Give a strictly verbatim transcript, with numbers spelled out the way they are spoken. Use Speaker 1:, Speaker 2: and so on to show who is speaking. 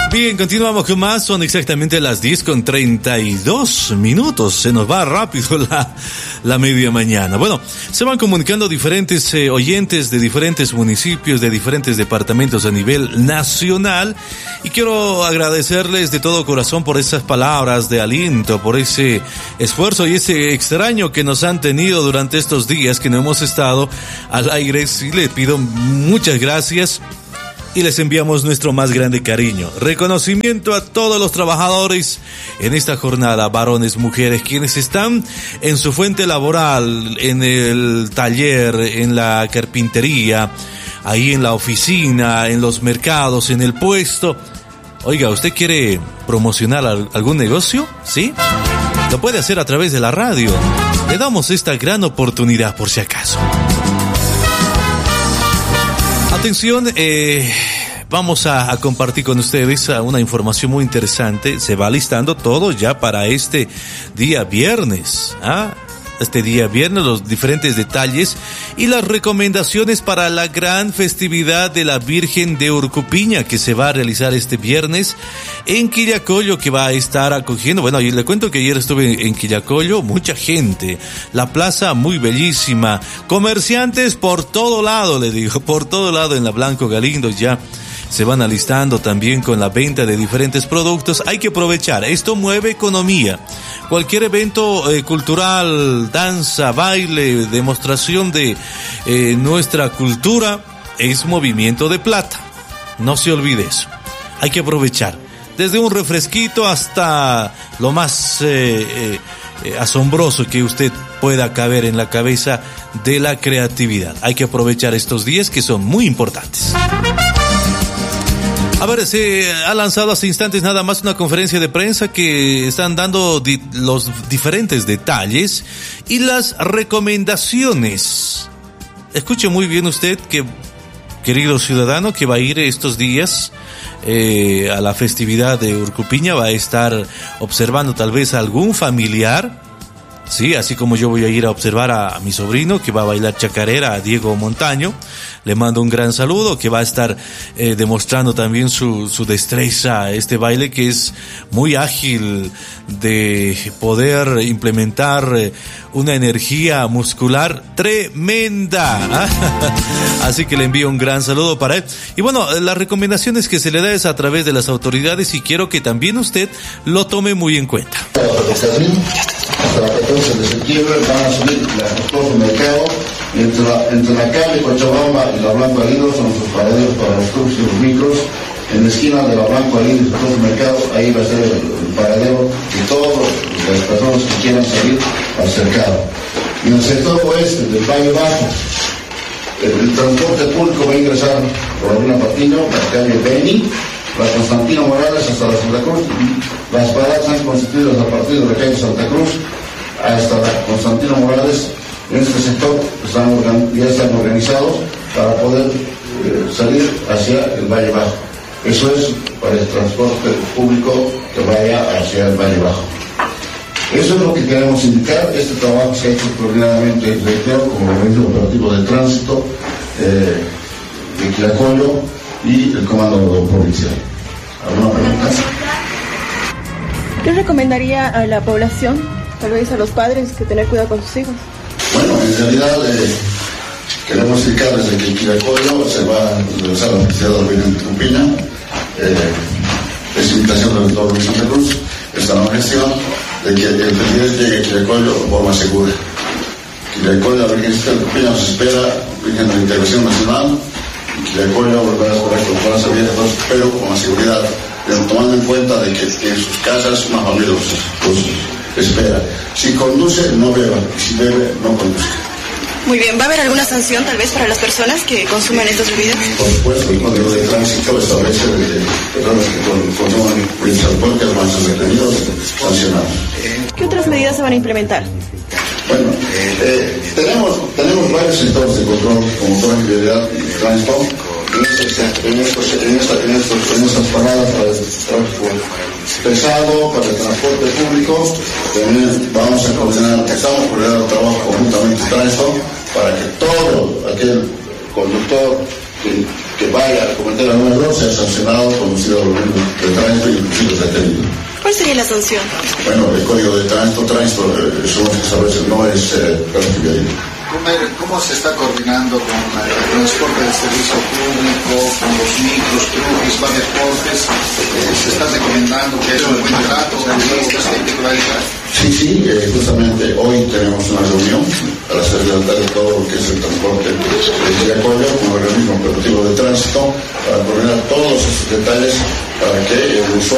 Speaker 1: Bien, continuamos con más. Son exactamente las diez con treinta y dos minutos. Se nos va rápido la, la media mañana. Bueno, se van comunicando diferentes eh, oyentes de diferentes municipios, de diferentes departamentos a nivel nacional. Y quiero agradecerles de todo corazón por esas palabras de aliento, por ese esfuerzo y ese extraño que nos han tenido durante estos días que no hemos estado al aire. Sí, les pido muchas gracias. Y les enviamos nuestro más grande cariño. Reconocimiento a todos los trabajadores en esta jornada, varones, mujeres, quienes están en su fuente laboral, en el taller, en la carpintería, ahí en la oficina, en los mercados, en el puesto. Oiga, ¿usted quiere promocionar algún negocio? ¿Sí? Lo puede hacer a través de la radio. Le damos esta gran oportunidad por si acaso. Atención, eh, vamos a, a compartir con ustedes una información muy interesante. Se va listando todo ya para este día viernes, ¿ah? Este día viernes, los diferentes detalles y las recomendaciones para la gran festividad de la Virgen de Urcupiña que se va a realizar este viernes en Quillacollo, que va a estar acogiendo. Bueno, le cuento que ayer estuve en Quillacollo, mucha gente, la plaza muy bellísima, comerciantes por todo lado, le digo, por todo lado en la Blanco Galindo ya se van alistando también con la venta de diferentes productos. Hay que aprovechar, esto mueve economía. Cualquier evento eh, cultural, danza, baile, demostración de eh, nuestra cultura es movimiento de plata. No se olvide eso. Hay que aprovechar. Desde un refresquito hasta lo más eh, eh, eh, asombroso que usted pueda caber en la cabeza de la creatividad. Hay que aprovechar estos días que son muy importantes. A ver, se ha lanzado hace instantes nada más una conferencia de prensa que están dando di- los diferentes detalles y las recomendaciones. Escuche muy bien usted, que querido ciudadano, que va a ir estos días eh, a la festividad de Urcupiña, va a estar observando tal vez a algún familiar. Sí, así como yo voy a ir a observar a, a mi sobrino que va a bailar chacarera, a Diego Montaño. Le mando un gran saludo, que va a estar eh, demostrando también su, su destreza, este baile que es muy ágil de poder implementar eh, una energía muscular tremenda. Así que le envío un gran saludo para él. Y bueno, las recomendaciones que se le da es a través de las autoridades y quiero que también usted lo tome muy en cuenta.
Speaker 2: Hasta la catorce de septiembre van a subir todo el mercado. Entre la, entre la calle Cochabamba y la Blanco Aguido son sus paraderos para los trucks y los micros. En la esquina de la Blanco Aguido y todo el mercado, ahí va a ser el, el paradero de todas las personas que quieran salir al cercado. Y en el sector oeste del Valle Bajo, el, el transporte público va a ingresar por Avenida Patiño, la calle Beni, la Constantino Morales hasta la Santa Cruz. Las paradas han constituido a partir de la calle Santa Cruz hasta la Constantino Morales. En este sector están organ- ya están organizados para poder eh, salir hacia el Valle Bajo. Eso es para el transporte público que vaya hacia el Valle Bajo. Eso es lo que queremos indicar. Este trabajo se ha hecho coordinadamente, reitero, con el Organismo Operativo de Tránsito eh, de Quillacollo y el Comando Provincial. ¿Alguna pregunta?
Speaker 3: ¿Qué recomendaría a la población, tal vez a los padres, que tener cuidado con sus hijos?
Speaker 2: Bueno, en realidad eh, queremos indicar desde que Quillacollo se va a realizar la festividad de la Virgen de Urcupiña. Eh, es invitación del doctor Luis Santa Cruz, esta nueva gestión, de que el presidente llegue a Quillacollo de forma segura. Quillacollo, la Virgen de Urcupiña nos espera, Virgen de la Integración Nacional, y Quillacollo volverá a esperar con buenas abiertas, pero con la seguridad, tomando en cuenta de que, que en sus casas una familia los, los espera. Si conduce, no beba, y si bebe, no conduzca.
Speaker 3: Muy bien, ¿va a haber alguna sanción tal vez para las personas que consumen estas bebidas?
Speaker 2: Por supuesto, el Código de Tránsito establece que personas que consuman bebidas alcohólicas van a ser detenidos, sancionados.
Speaker 3: ¿Qué otras medidas se van a implementar?
Speaker 2: Bueno, eh, tenemos, tenemos varios sectores de control, como tranquilidad y tránsito, en, este, en, estos, en, esta, en, estos, en estas paradas para el tráfico pesado, para el transporte público. También vamos a coordinar, estamos coordinando trabajo conjuntamente tránsito para que todo aquel conductor que, que vaya a cometer algún error sea sancionado, conducido a los de tránsito. y inclusive detenido.
Speaker 3: ¿Cuál sería la sanción?
Speaker 2: Bueno, el código de tránsito, tránsito, eh, según se establece, no es eh, permitido.
Speaker 4: ¿Cómo se está coordinando con el transporte del servicio público, con los micros, truques, deportes? Eh, ¿Se está recomendando que haya un buen trato con esta titularidad?
Speaker 2: Sí, sí, eh, justamente hoy tenemos una reunión a las seis de la tarde, todo lo que es el transporte de acuerdo con el organismo operativo de tránsito, para coordinar todos esos detalles para que el usuario